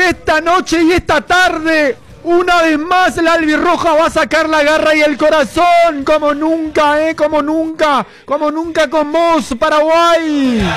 esta noche y esta tarde, una vez más, la albirroja va a sacar la garra y el corazón, como nunca con vos, Paraguay.